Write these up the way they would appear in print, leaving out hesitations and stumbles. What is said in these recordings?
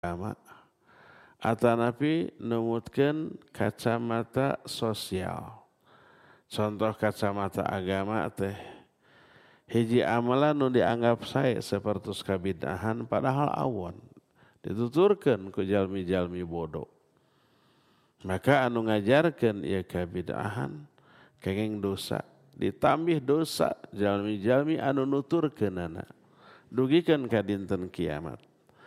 agama atanapi numutkeun kacamata sosial. Contoh kacamata agama teh hiji amalan nu dianggap sae sapertos kabid'ahan padahal awon dituturkeun ku jalmi-jalmi bodoh. Maka anu ngajarkeun ieu kabid'ahan kenging dosa, ditambih dosa jalmi-jalmi anu nuturkeunana dugikeun ka dinten kiamat.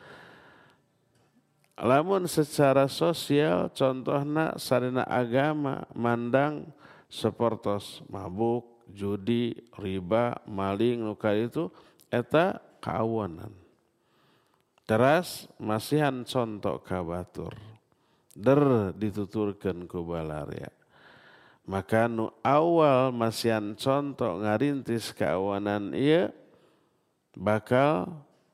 Lamun secara sosial contohna sarena agama mandang sapertos mabuk, judi, riba, maling nu itu eta kaawonan. Teras masihan contoh ka batur. Dituturkeun ku balaria. Maka nu awal masihan contoh ngarintis kaawanan ieu bakal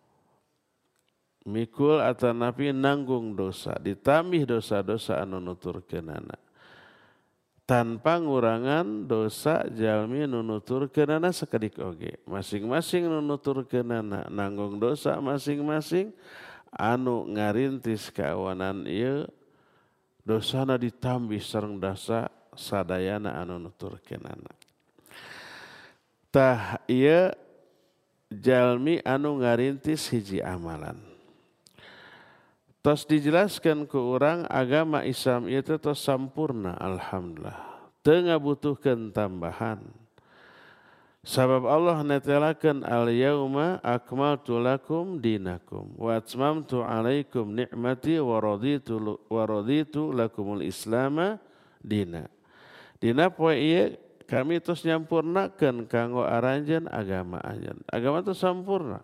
mikul atanapi nanggung dosa, ditambih dosa-dosa anu nuturkeunana. Tanpa ngurangan dosa jalmi nu nuturkeunana sakedik oge. Masing-masing nu nuturkeunana nanggung dosa masing-masing anu ngarintis kaawanan ieu dosana ditambih sareng dosa sadayana anu nuturkeunana. Tah ieu jalmi anu ngarintis hiji amalan. Tos dijelaskan ke orang agama Islam itu tos sampurna alhamdulillah. Teu ngabutuhkeun tambahan. Sabab Allah netelakeun al-yauma akmaltu lakum dinakum wa atmamtu alaikum ni'mati wa raditu lakumul islama dina. Dina poe ieu kami tos nyampurnakeun kanggo aranjeun agama anjeun. Agama itu sampurna.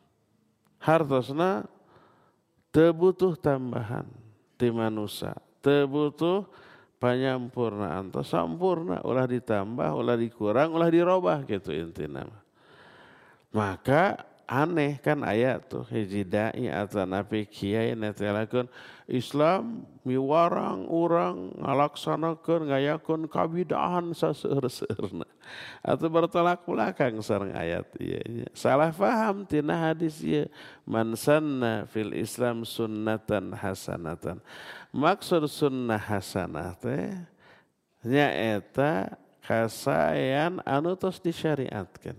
Hartosna teu butuh tambahan ti manusia, teu butuh panyampurnaan, teu sampurna, ulah ditambah, ulah dikurang, ulah dirobah gitu intina. Maka aneh kan aya tuh hiji dai atanapi kiai netelakeun Islam miwarang urang ngalaksanakeun ngayakeun kabid'ahan saseueur-seueurna. Atuh bertolak belakang sareng ayat ieu. Salah paham tina hadis ieu. Man sanna fil Islam sunnatan hasanatan. Maksud sunnah hasanah teh nyaeta kasaean anu tos disyariatkeun.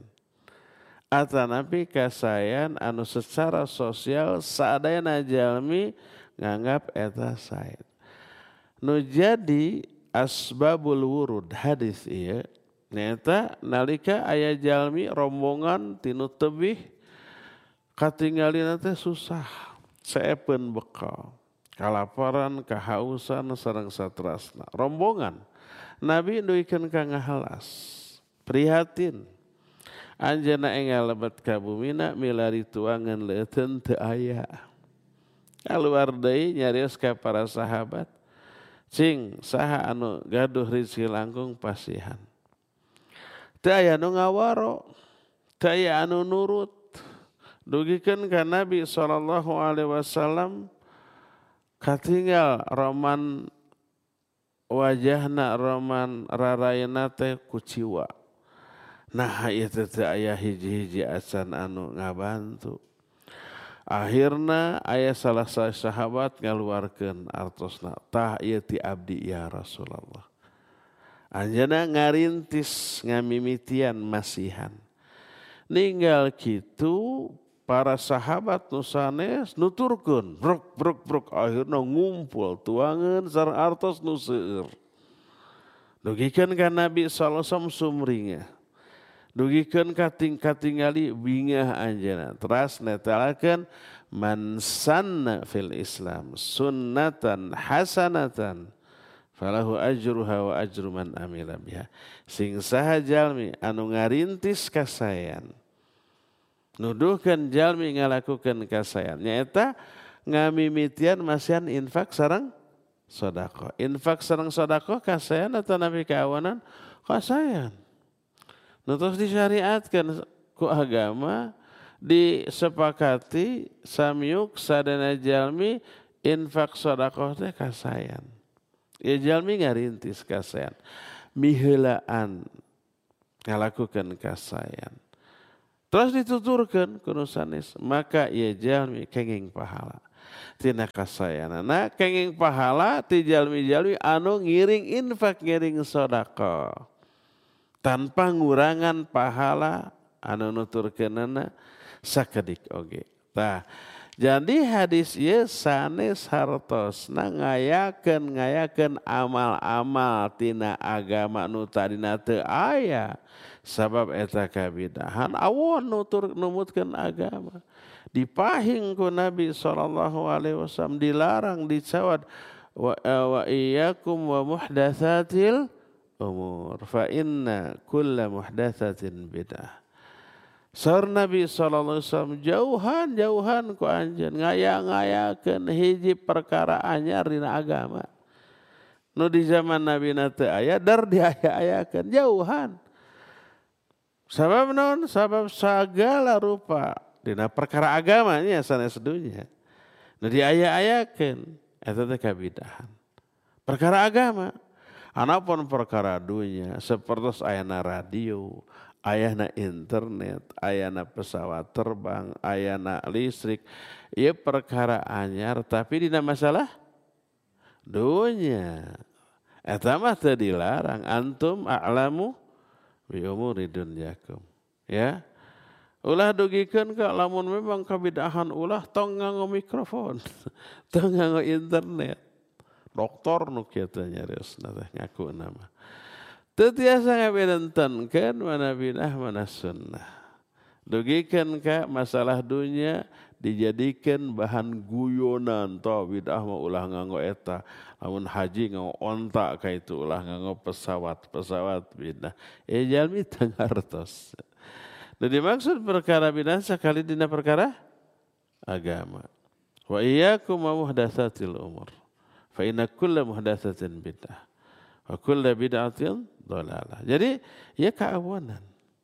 Atanapi kasaean anu secara sosial sadayana jalmi nganggap eta sae. Nu jadi asbabul wurud hadis ieu nyaeta nalika aya jalmi rombongan tinu tebih katinggalina teh susah, saepeun bekal, kalaparan, kahausan sareng saterasna. Rombongan Nabi nuikeun ka ngahalas, prihatin. Anjeunna enggal lebet ka bumina milari tuangan leuteun teu aya. Kaluar deui nyarios ka para sahabat, cing saha anu gaduh rezeki langkung pasihan. Teu aya nu ngawaro, teu aya anu nurut. Dugikeun ka Nabi SAW katinggal roman wajahna roman rarayna teh kuciwa. Nah ieu teh aya hiji-hiji acan anu ngabantu. Akhirna aya salah sahabat ngaluarkeun artosna, tah ieu ti abdi ya Rasulullah. Anjeunna ngarintis ngamimitian masihan. Ninggal kitu para sahabat nu sanes nuturkeun bruk akhirna ngumpul tuangan sareng artos nu seueur. Dugikeun ka Nabi sallallahu alaihi wasallam sumringah. Dugikeun katingali bingah anjeunna. Teras netelakeun man sanna fil Islam sunnatan hasanatan falahu ajruha wa ajru man amila biha. Sing saha jalmi anu ngarintis kasaean nuduhkeun jalmi ngalakukeun kasaean nyaeta ngamimitian masihan infak sareng sedekah. Infak sareng sedekah kasaean atawa nabi kaawanan kasaean. Nu tos disyariatkeun ku agama disepakati samyuk sadana jalmi infak sedekah teh kasaean. Ieu jalmi ngarintis kasaean. Miheulaan ngalakukeun kasaean. Terus dituturkeun ku nu sanes, maka ieu jalmi kenging pahala. tina kasayanana kenging pahala ti jalmi-jalmi anu ngiring infak ngiring sedekah tanpa ngurangan pahala anu nuturkeunana sakedik oge. Tah jadi hadis ieu sanes hartosna ngayakeun amal-amal tina agama nu tadina teu aya sabab eta kabidahan awon numutkeun agama. Dipahing ku Nabi SAW dilarang dicawat wa iyyakum wa muhdatsatil umur fa inna kulla muhdatsatin bid'ah. Saur Nabi SAW jauhan ku anjeun ngaya-ngayakeun hiji perkara anyar dina agama. Nu di zaman Nabi teu aya dar diaya-ayakeun jauhan. Sabab naon? Sabab sagala rupa dina perkara agamanya sanes dunya. Nu diaya-ayakeun eta teh kabidahan. Perkara agama. Anapun perkara dunya sapertos ayana radio, ayana internet, ayana pesawat terbang, ayana listrik, ieu perkara anyar tapi dina masalah dunya. Eta mah teu dilarang, antum a'lamu bi umuri dunyakum. Ya. Ulah dugikeun ka lamun memang kabidahan ulah tong nganggo mikrofon, tong nganggo internet. Doktor nu kieu teh nyareosna teh ngakuna mah. Teu tiasa ngaberentenkeun mana bidah mana sunnah. Dugikeun ka masalah dunya dijadikeun bahan guyonan toh bidah mah ulah nganggo eta. Lamun haji nganggo onta ka itu ulah nganggo pesawat bidah. Jalmi teu ngartos. Nu dimaksud perkara bidah sakali dina perkara agama. Wa iyyakum wa muhdatsatil umur. Fa inna kulla muhdatsatin bid'ah. Wa kulla bid'atin dhalalah. Jadi ya kaawonan.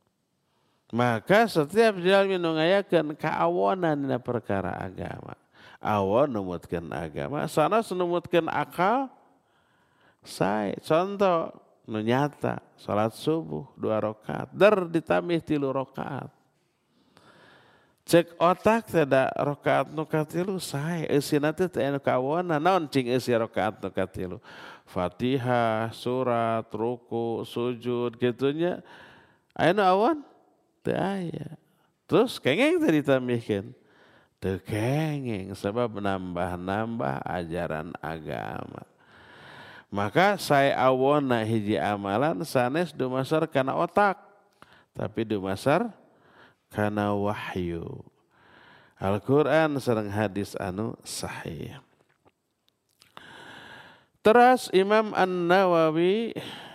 Maka setiap jalmi nu ngayakeun kaawonan dina perkara agama. Awon numutkeun agama, sanes numutkeun akal sae. Contoh nu nyata salat subuh 2 rakaat, dar ditambih 3 rakaat. Cek otak tidak rakaat nu katilu sae eusina teh teu anu kaawona naon cing eusi rakaat nu katilu Fatihah, surat, ruku, sujud gitunya aya nu awon teu aya. Terus kengeng teh ditambihkeun teu kengeng sabab nambah-nambah ajaran agama. Maka sae awonna hiji amalan sanes dumasar kana otak tapi dumasar kana wahyu. Al-Quran sareng hadis anu sahih. Teras Imam An-Nawawi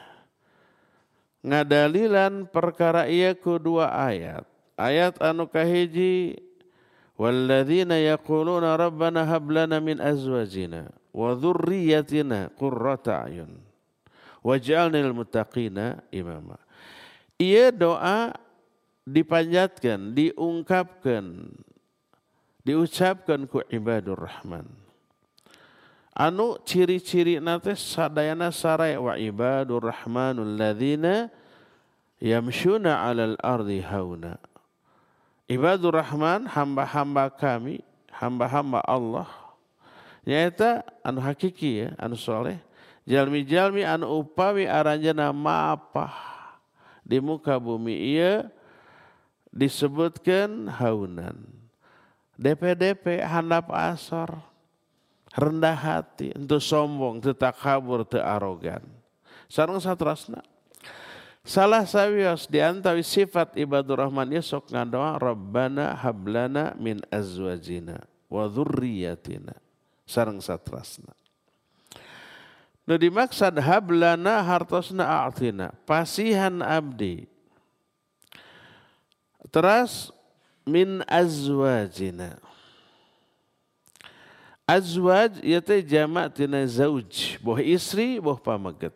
ngadalilan perkara ieu ku 2 ayat. Ayat anu kahiji walladzina yaquluna rabbana hab lana min azwajina wa dzurriyyatina qurrata a'yun waj'alna lil muttaqina imama. Ieu doa dipanjatkan, diungkapkan, diucapkan ku ibadur rahman. Anu ciri-ciri nate sadayana saray wa ibadur rahmanul ladzina yamshuna 'alal ardi hauna. Ibadur rahman hamba-hamba kami, hamba-hamba Allah. Nyaeta anu hakiki ya, anu soleh. Jalmi-jalmi anu upami aranjeuna maapah di muka bumi ieu disebutkan haunan. DP handap asor, rendah hati, ente sombong, teu takabur, teu arogan. Sareng satrasna. Salah sawios di antawi sifat ibadur rahman ieu sok ngadoa Rabbana hablana min azwajina wa dzurriyyatina. Sareng satrasna. Nu dimaksud hablana hartosna a'tina, pasihan abdi. Teras min azwajina. Azwaj ieu teh jamak tina zauj, boh istri, boh pamaget.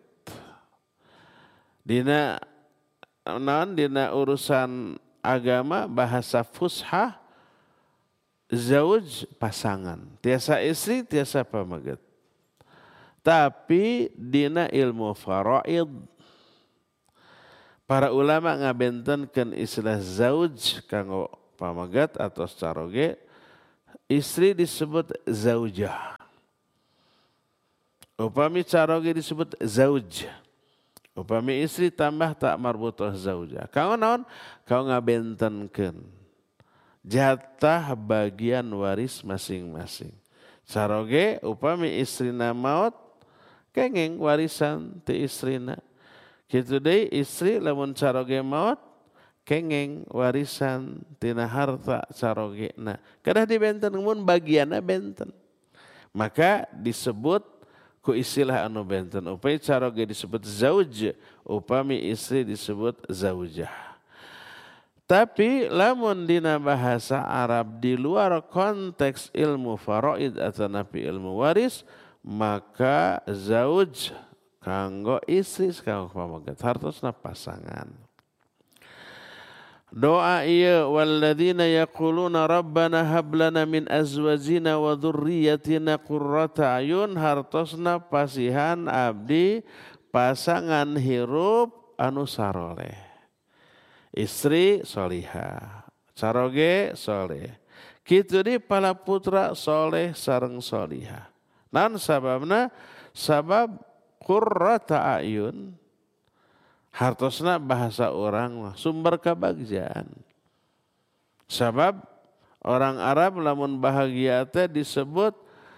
Dina naon dina urusan agama bahasa fushah zauj pasangan, tiasa istri, tiasa pamaget. Tapi dina ilmu faraid para ulama ngabentenkeun istilah zauj kanggo pamagat atau saroge istri disebut zaujah. Upami caroge disebut zauj. Upami istri tambah tak marbutoh zaujah. Kau naon? Kau ngabentenkeun jatah bagian waris masing-masing. Caroge upami istrina maut kenging warisan ti istrina. Kitu deui istri lamun caroge maut kenging warisan tina harta carogena. Kedah dibenten mun bagianna benten. Maka disebut ku istilah anu benten. Upami caroge disebut zauj, upami istri disebut zaujah. Tapi lamun dina bahasa Arab di luar konteks ilmu faraid atau napi ilmu waris, maka zauj kanggo istri kanggo pamaget hartosna pasangan. Doa ieu walladzina yaquluna rabbana hab lana min azwajina wa dzurriyyatina qurrata ayun, hartosna pasihan abdi pasangan hirup anu saroleh. Istri solihah, caroge soleh. Kitu di pala putra soleh sareng solihah. Naon sababna? Sabab qurrata ayun. Hartosna bahasa orang sumber kebahagiaan. Sabab orang Arab lamun bahagia teh disebut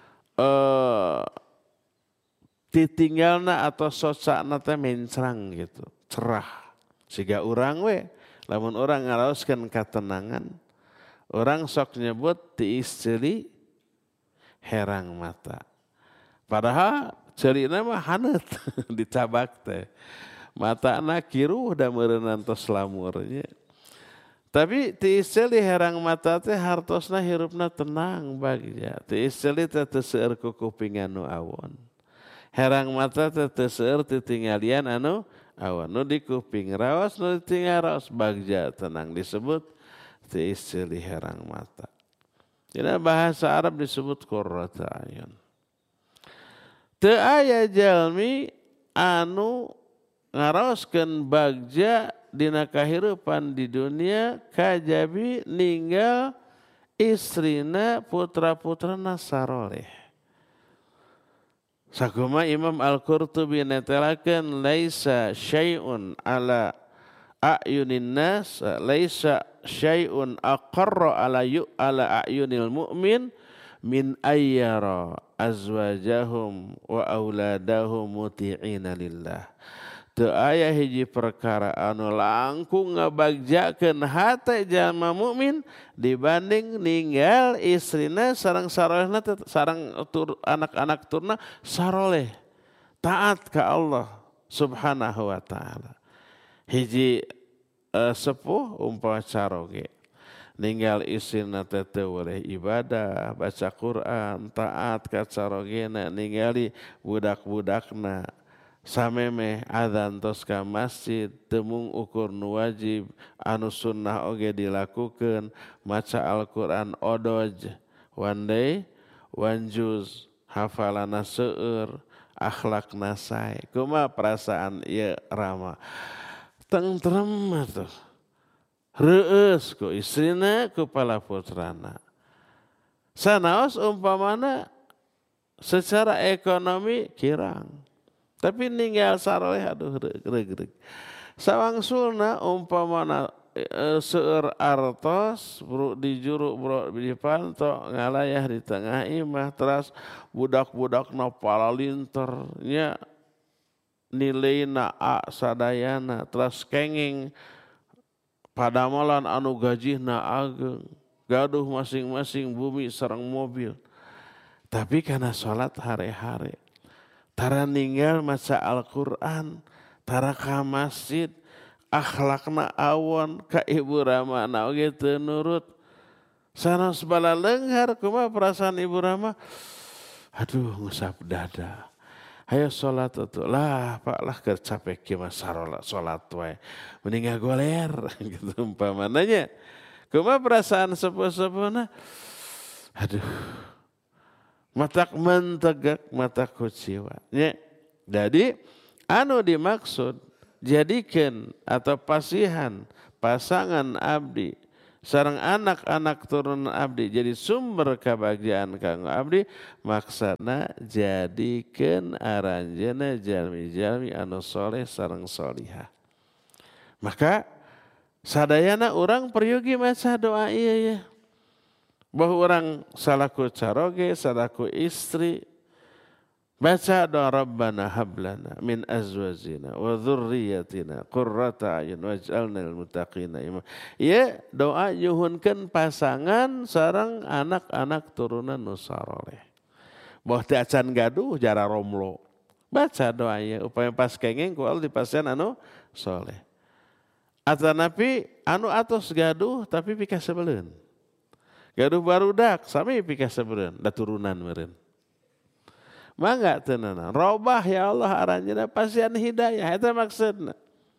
titinggalna atau sosakna teh mencrang gitu, cerah. Siga urang we lamun orang ngaraoskeun katenangan, orang sok nyebut ti istri herang mata. Padahal ceurina mah haneut dicabak teh. Matana kiruh da meureun tos lamurnya. Tapi ti istri herang mata teh hartosna hirupna tenang bagja. Ti istri teh teu seueur ku kuping anu awon. Herang mata teh teu seueur ti tinggalian anu awan. Nu di kuping raos, nu ditinggal raos bagja tenang disebut ti istri herang mata. Jadi bahasa Arab disebut qurrata ayun. Teu aya jalmi anu ngaraoskeun bagja dina kahirupan di dunia kajabi ninggal istrina putra-putrana saroleh. Sakuma Imam Al-Qurtubi netelakeun laisa syai'un ala a'yunin nas, laisa syai'un aqarra ala a'yunil mu'min min ayyara azwajahum wa auladahum muti'ina lillah. Teu aya hiji perkara anu langkung ngabagjakeun hate jalma mukmin dibanding ninggal istrina sareng sarolehna sareng anak-anak turna saroleh taat ka Allah Subhanahu wa taala. Hiji sepuh umpama caroge ninggal istrina teh teu boleh ibadah, baca Quran, taat ka carogena, ningali budak-budakna sameme adzan tos ka masjid temung ukur nu wajib anu sunnah oge dilakukeun, maca Al-Qur'an odoj one day one juz, hafalana seueur, akhlakna sae. Kumaha perasaan ieu Rama? Tentrem atuh. Reueus ku istrina ku pala putrana. Sanaos umpamana secara ekonomi kirang. Tapi ninggal saroleh aduh regreg. Sawangsulna umpamana seueur artos di juru bro di panto ngalayah di tengah imah teras budak-budakna palalinter nya nileina A sadayana teras kenging padamelan anu gajihna ageung gaduh masing-masing bumi sareng mobil. Tapi kana salat hare-hare tara ninggal maca Al-Qur'an, tara ka masjid, akhlakna awon, ka ibu ramana oge teu nurut. Sanos bala leunghar kumaha perasaan ibu Rama? Aduh ngusap dada. Hayo salat atuh. Lah Pak lah keur capek kieu mah salat wae. Mending ngagoler gitu umpamananya. Kumaha perasaan sepuh-sepuhna? Aduh. Matak mentegak mata kuciwa. Jadi anu dimaksud jadikan atau pasihan pasangan abdi sareng anak-anak turunan abdi jadi sumber kebahagiaan kanggo abdi, maksana jadikeun aranjeunna jalmi-jalmi anu soleh sareng solihah. Maka sadayana urang peryogi maca doa ieu ya. Bahwa orang salaku caroge, salaku istri, baca doa Rabbana hablana min azwajina wa dzurriyyatina qurrata a'yun waj'alna lil muttaqina imama. Ya doa nyuhunkeun pasangan sareng anak-anak turunan nu saleh. Boh teu acan gaduh jara romlo. Baca doa ieu upaya pas kengeng ku Allah dipasieun anu saleh. Atanapi anu atos gaduh tapi pika sebeleun. Gaduh barudak sami pika sebeleun da turunan meureun. Mangga teunana robah ya Allah aranjeunna pasian hidayah eta maksudna.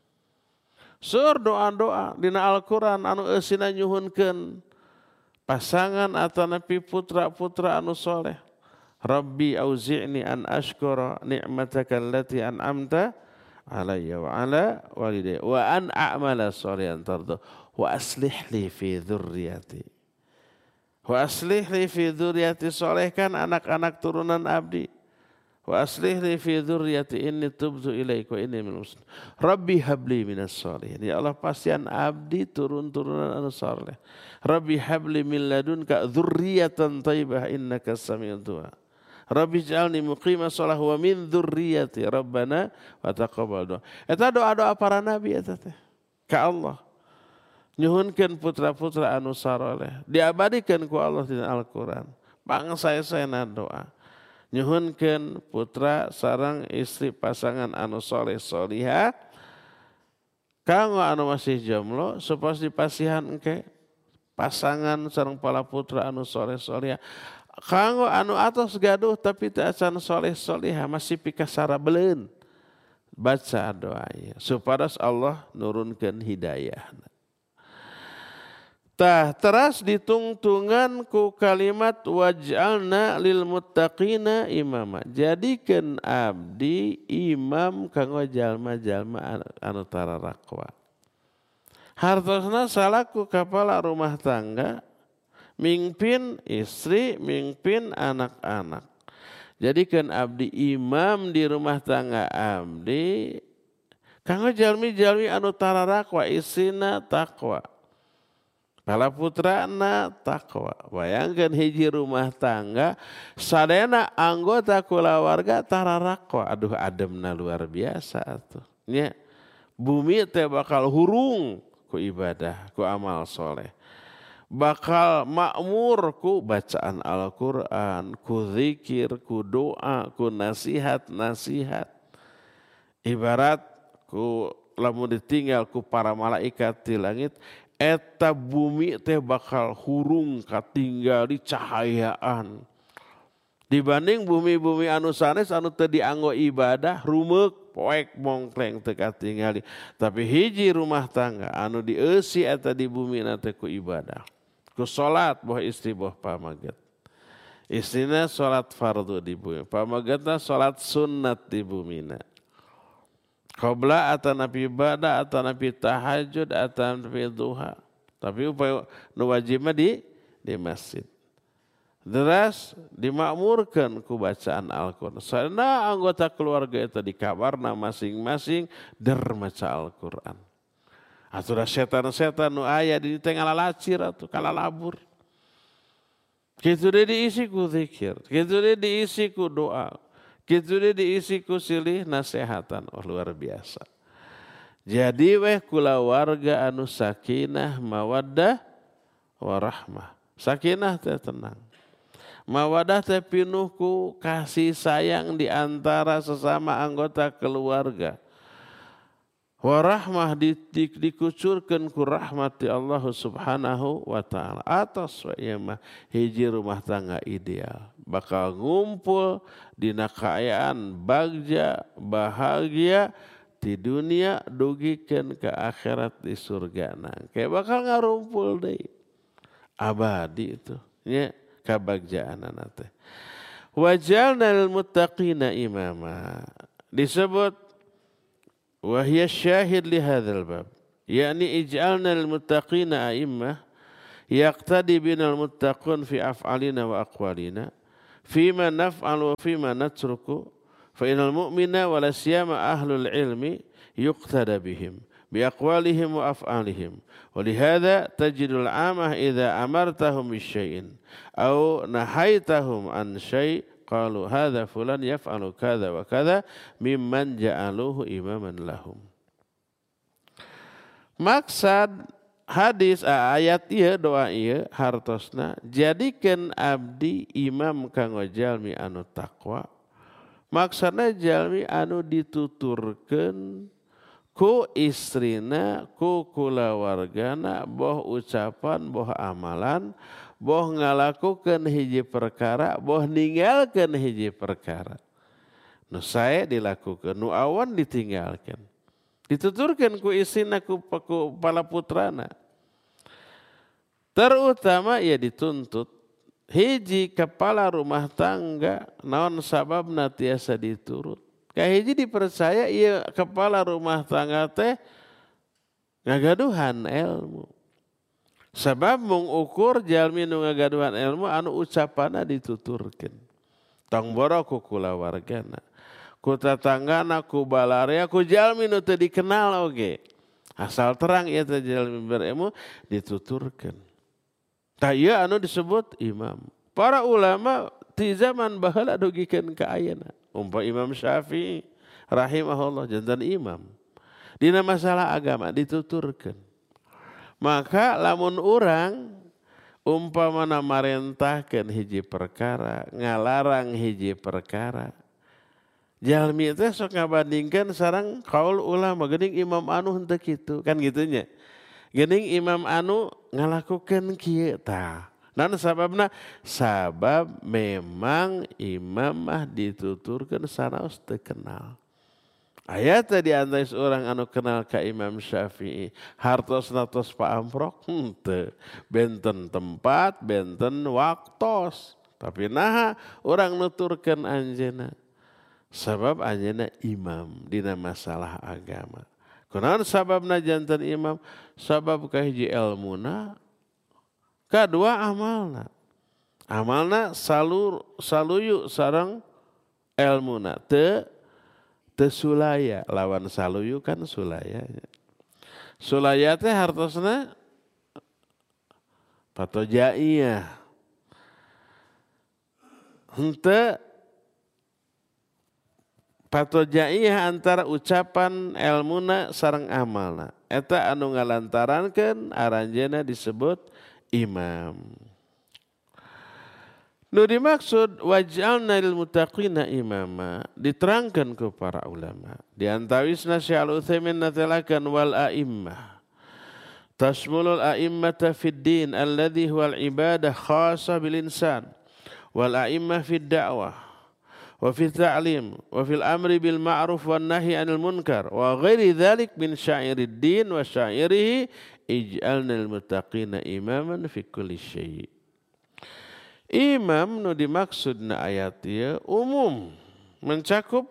Sur doa-doa dina Al-Qur'an anu eusina nyuhunkeun pasangan atanapi putra-putra anu soleh. Rabbi auzi'ni an ashkura ni'mataka allati an'amta alayya wa ala walidayya wa an a'mala sholihan tarda wa aslih li fi dzurriyyati. Wa aslih li fi dzurriyyati solehkan anak-anak turunan abdi. Wa aslih li fi dzurriyyati inni tubtu ilaika wa inni minal muslimin. Rabbi habli minas sholihin. Ya Allah pasian abdi turun-turunan anu saleh. Rabbi habli min ladunka dzurriyyatan thayyibah innaka samiul du'a. Rabbi ij'alni muqima shalah wa min dzurriyyati rabbana wa taqabbal du'a. Eta doa-doa para nabi eta teh ka Allah. Nyuhunkeun putra-putra anu saleh, diabadikan ku Allah di Al-Qur'an. Bangsa-saena doa. Nyuhunkeun putra sareng istri pasangan anu saleh salihah. Kanggo anu masih jomblo supaya dipasihan engke pasangan sareng pala putra anu saleh salihah. Kanggo anu atos gaduh tapi teu acan saleh salihah masih pika sarabeleun. Baca doa ieu supados Allah nurunkeun hidayah. Tah teras ditungtungan ku kalimat waj'alna lil muttaqina imama. Jadikeun abdi imam kanggo jalma-jalma anu tararakwa. Hartosna salaku kapala rumah tangga, mingpin istri, mingpin anak-anak. Jadikeun abdi imam di rumah tangga abdi kanggo jalmi-jalmi anu tararakwa, istrina takwa. Pala putrana takwa. Bayangkan hiji rumah tangga sadayana anggota kulawarga tararakwa. Aduh ademna luar biasa atuh. Nya bumi teh bakal hurung ku ibadah, ku amal soleh. Bakal makmur ku bacaan Al-Qur'an, ku zikir, ku doa, ku nasihat-nasihat. Ibarat ku lamun ditinggal ku para malaikat di langit, eta bumi teh bakal hurung katinggal di cahayaan. Dibanding bumi-bumi anu sanes anu teu dianggo ibadah rumeuk poek mongkleng teu katingali. Tapi hiji rumah tangga anu dieusi eta di bumi teh ku ibadah. Ku salat boh istri boh pamaget. Istrina salat fardu di bumi, pamagetna salat sunnat di bumina. Qabla atanapi ibadah, atanapi tahajud, atanapi duha. Tapi upaya nu wajibna di masjid. Deras dimakmurkan ku bacaan Al-Qur'an. Sarana anggota keluarga itu di kamarna masing-masing der maca Al-Qur'an. Aturan setan-setan nu aya di tengah lalacir atuh kalalabur. Kitu deui diisi ku zikir, kitu deui diisi ku doa. Kitu deui diisi ku silih nasehatan, luar biasa. Jadi weh kulawarga anu sakinah mawaddah warahmah. Sakinah teh tenang. Mawaddah teh pinuh ku kasih sayang di antara sesama anggota keluarga. Warahmah dikucurkeun ku rahmati Allah Subhanahu wa taala. Atos we ieu mah hiji rumah tangga ideal. Bakal ngumpul dina kaayaan bagja bahagia di dunia dugikeun ke akhirat di surgana. Kayak bakal ngarumpul deui. Abadi itu nya kabagjaanana teh. Wajalna lil muttaqina imama. Disebut wa hiya syahid li hadzal bab. Yakni ij'alna lil muttaqina a'immah yaqtadi binal muttaqun fi af'alina wa aqwalina fima naf'al wa fima natruku fa innal mu'mina wa la siyama ahlul ilmi yuqtada bihim bi aqwalihim wa af'alihim wa lihadza tajidul 'amah idza amartahum bisyai'in aw nahaitahum an syai' qalu hadza fulan yaf'alu kadza wa kadza mimman ja'aluhu imaman lahum. Maksud hadis ayat ieu doa ieu hartosna jadikeun abdi imam kanggo jalmi anu takwa. Maksudna jalmi anu dituturkeun ku istrina, ku kulawargana, boh ucapan, boh amalan, boh ngalakukeun hiji perkara, boh ninggalkeun hiji perkara. Nu sae dilakukeun, nu awan ditinggalkeun. Dituturkeun ku istrina, ku pala putrana. Terutama ia dituntut hiji kepala rumah tangga naon sababna tiasa diturut. Ka hiji dipercaya ia kepala rumah tangga teh ngagaduhan ilmu. Sabab mengukur jalmi nu ngagaduhan ilmu anu ucapana dituturkeun. Tong boro ku kulawargana, ku tatanggana, ku balarea, ku jalmi nu teu dikenal oge. Asal terang ieu teh jalmi berilmu dituturkeun. Tah ieu anu disebut imam. Para ulama di zaman baheula dugikeun ka ayeuna. Umpama Imam Syafi'i rahimahullah janten imam. Dina masalah agama dituturkeun. Maka lamun urang umpamana marentahkeun hiji perkara, ngalarang hiji perkara. Jalmi teh sok ngabandingkeun sareng kaul ulama geuning imam anu henteu kitu, kan gitunya. Geuning imam anu ngalakukeun kieu tah. Naon sababna? Sabab memang imam mah dituturkeun sanaos teu kenal. Aya teh di antara orang anu kenal ka Imam Syafi'i, hartosna tos paamprok henteu. Benten tempat, benten waktos. Tapi naha urang nuturkeun anjeunna? Sabab anjeunna imam dina masalah agama. Kunaon sababna janten imam? Sabab kahiji ilmuna, kadua amalna. Amalna saluyu sareng ilmuna. Teu sulaya lawan saluyu kan sulaya. Sulaya teh hartosna patojaiyah. Henteu patojaiyah antara ucapan ilmuna sareng amalna. Eta anu ngalantarankeun aranjeunna disebut imam. Nu dimaksud waj'alna lil muttaqina imama diterangkan ke para ulama. Di antawisna Syekh Al-Utsaimin natalakan wal a'immah. Tasmulul a'immata fid din alladhi huwal ibadah khassa bil insan wal a'immah fid da'wah wa fil ta'lim wa fil amri bil ma'ruf wan nahyi 'anil munkar wa ghairi dzalik min sya'irid din wa syairihi ij'alna lil muttaqina imaman fi kulli syai'. Imam nu dimaksudna ayat ieu umum mencakup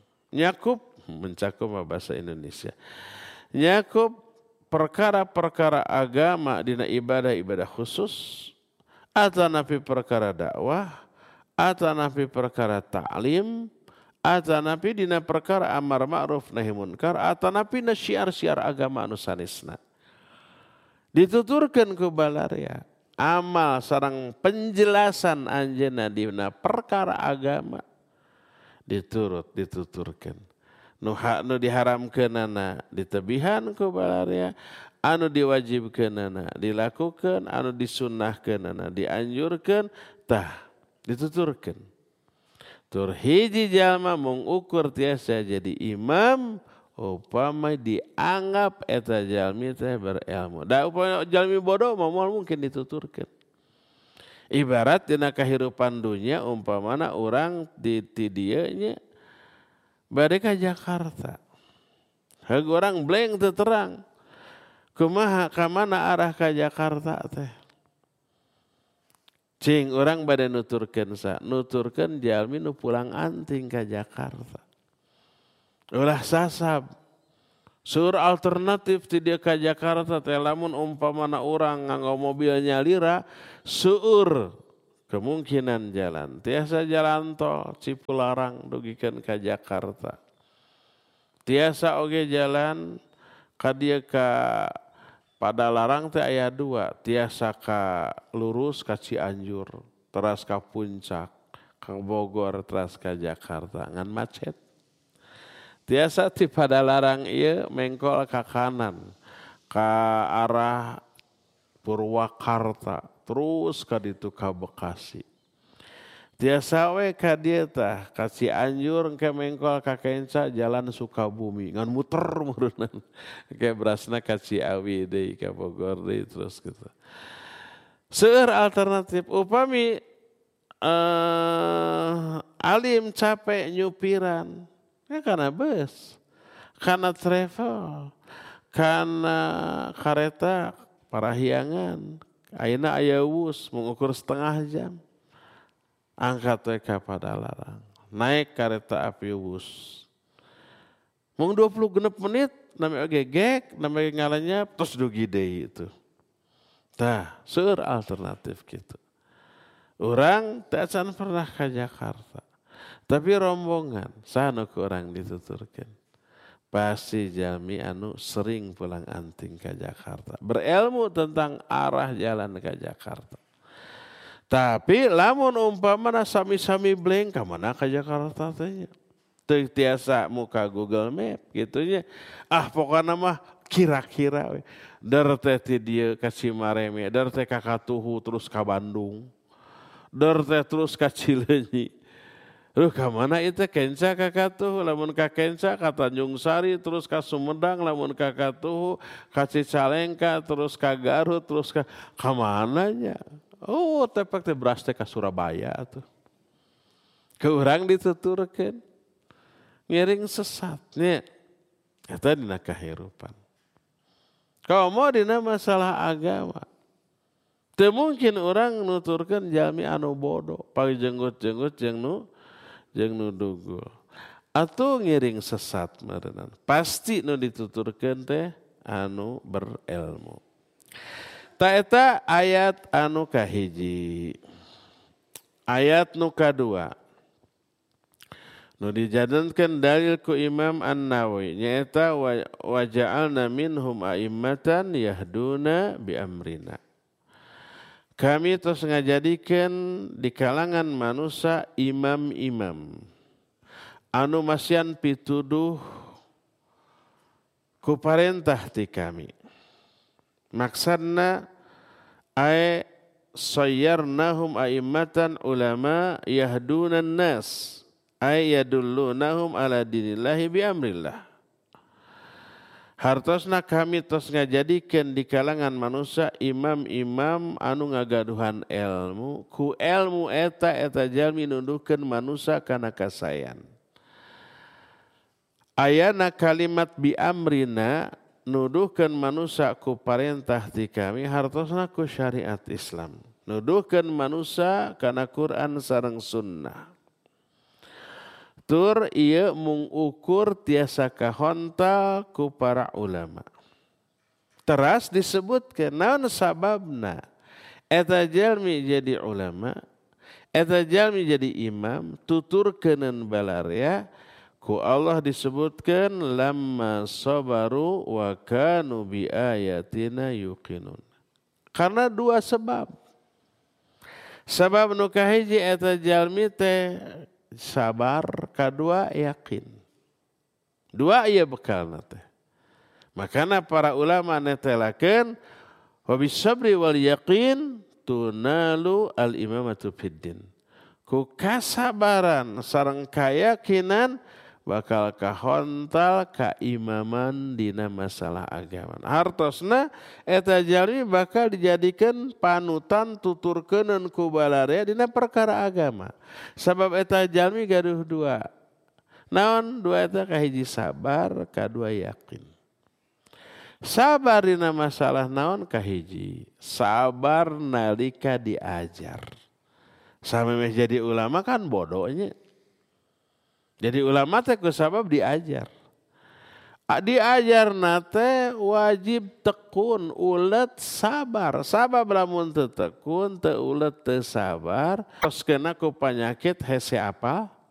bahasa Indonesia. Nyakup perkara-perkara agama dina ibadah-ibadah khusus, atanapi perkara dakwah, atanapi perkara ta'lim, atanapi dina perkara amar ma'ruf nahi munkar, atanapi na syiar-syiar agama anu sanesna. Dituturkeun ku balarea amal sareng penjelasan anjeunna dina perkara agama dituturkeun. Nu diharamkeunana ditebihan ku balarea, anu diwajibkeunana dilakukeun, anu disunnahkeunana dianjurkeun, tah dituturkeun. Tur hiji jalma mung ukur tiasa jadi imam upama dianggap eta jalmi teh berilmu. Da upama jalmi bodoh moal mungkin dituturkeun. Ibarat dina kahirupan dunia umpamana urang di dieu nya bade ka Jakarta. Heug urang blank teu terang. Kumaha ka mana arah ka Jakarta teh? Cing urang bade nuturkeun nuturkeun jalmi nu pulang anting ka Jakarta. Ulah sasab Seueur alternatif ti dieu ka Jakarta teh lamun umpamana urang nganggo mobil nyalira seueur kemungkinan jalan. Tiasa jalan tol Cipularang dugikeun ka Jakarta. Tiasa oge jalan ka dieu ka Padalarang teh aya 2, tiasa ka lurus ka Cianjur, teras ka Puncak, ka Bogor, teras ka Jakarta ngan macet. Tiasa ti Padalarang ieu mengkol ka kanan ka arah Purwakarta terus ka ditu ka Bekasi. Tiasa we ka dieu tah ka Cianjur engke mengkol ka kenca jalan Sukabumi ngan muter murunan ke berasna ka Ciawi deui ka Bogor deui terus gitu. Seueur alternatif upami alim capek nyupiran ya kana bus, kana travel, kana kareta parahyangan, ayeuna aya wus mengukur setengah jam. Angkat we ka Padalarang, naik kereta api wus. Mung 20 menit nami oge gek, nami ngalanya terus dugi deui itu. Tah, seueur alternatif gitu. Urang teu acan pernah ka Jakarta. Tapi rombongan saha nu ku urang dituturkeun. Pasti jalmi anu sering pulang anting ka Jakarta. Berilmu tentang arah jalan ke Jakarta. Tapi lamun umpamana sami-sami blank ka mana ka Jakarta teh nya. Teu tiasa muka Google Map kitu nya. Ah pokona mah kira-kira we. Dar teh ti dieu ka Cimareme, dar teh ka Katuhu terus ka Bandung. Dar teh terus ka Cileunyi. Duh ka mana ieu kenca ka Katuhu, lamun ka kenca ka Tanjung Sari terus ka Sumedang, lamun ka Katuhu ka Cicalengka terus ka Garut terus ka mana nya? Oh, tepek teh beras teh ka Surabaya atuh. Ke urang dituturkeun. Ngiring sesat nya. Eta dina kahirupan. Komo dina masalah agama. Teu mungkin urang nuturkeun jalmi anu bodoh, pajenggut-jenggut jeung nu dugul. Atuh ngiring sesat meureunana. Pasti nu dituturkeun teh anu berilmu. Ta eta ayat anu kahiji. Ayat nu kadua. Nu dijadikan dalil ku Imam An-Nawawi nyaeta wa ja'alna minhum a'immatan yahduna bi amrina. Kami terus ngajadikeun di kalangan manusia imam-imam anu masian pituduh ku parentah ti kami. Maksudna ay sayyarnahum a'immatan ulama yahdunan nas ay yadullunahum ala dinillahi bi amrillah. Hartosna kami tos ngajadikeun di kalangan manusia imam-imam anu ngagaduhan ilmu, ku ilmu eta jalmi nunduhkeun manusia kana kasayan. Ayana kalimat bi amrina nuduhkeun manusia ku parentah ti kami hartosna ku syariat Islam. Nuduhkeun manusia kana Quran sareng sunnah. Tur ieu mung ukur tiasa kahontal ku para ulama. Teras disebutkeun naon sababna eta jalmi jadi ulama, eta jalmi jadi imam, tuturkeuneun balarea ku Allah disebutkan lamma sabaru wa kanu bi ayatina yuqinun. Karena 2 sebab. Sabab nu kahiji eta jalmi teh sabar, kadua yakin. 2 ieu bekalna teh. Makana para ulama netelakeun wa bisabri wal yaqin tunalu al imamatu fiddin. Ku kasabaran sareng kayakinan bakal kahontal kaimaman dina masalah agama. Hartosna eta jalmi bakal dijadikan panutan tuturkeuneun ku balarea dina perkara agama. Sabab eta jalmi gaduh 2. Naon 2 eta kahiji sabar, kadua yakin. Sabar dina masalah naon kahiji? Sabar nalika diajar. Samemeh jadi ulama kan bodohnya. Jadi ulama teh ku sabab diajar. Diajar nate wajib tekun, ulet, sabar. Sabar lamun teu tekun, teu ulet, teu sabar. Tos kena ku penyakit hese apal.